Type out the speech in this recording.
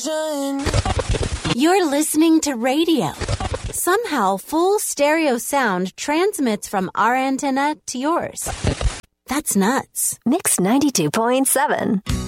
attention. You're listening to radio. Somehow, full stereo sound transmits from our antenna to yours. That's nuts. Mix 92.7.